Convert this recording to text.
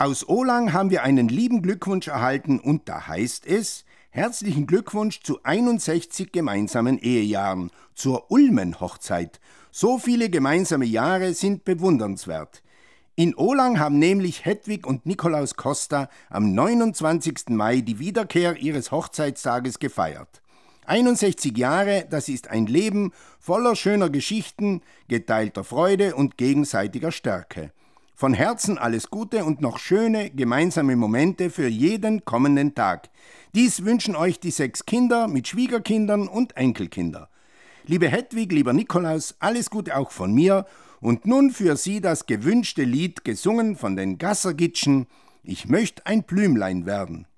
Aus Ohlang haben wir einen lieben Glückwunsch erhalten und da heißt es: Herzlichen Glückwunsch zu 61 gemeinsamen Ehejahren, zur Ulmen-Hochzeit. So viele gemeinsame Jahre sind bewundernswert. In Ohlang haben nämlich Hedwig und Nikolaus Costa am 29. Mai die Wiederkehr ihres Hochzeitstages gefeiert. 61 Jahre, das ist ein Leben voller schöner Geschichten, geteilter Freude und gegenseitiger Stärke. Von Herzen alles Gute und noch schöne gemeinsame Momente für jeden kommenden Tag. Dies wünschen euch die 6 Kinder mit Schwiegerkindern und Enkelkinder. Liebe Hedwig, lieber Nikolaus, alles Gute auch von mir. Und nun für Sie das gewünschte Lied, gesungen von den Gassergitschen: Ich möcht ein Blümlein werden.